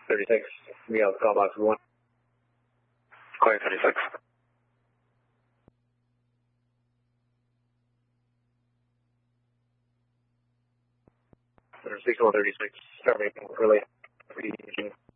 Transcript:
36, we have call box 1. Quiet 36. 6136, start making relay.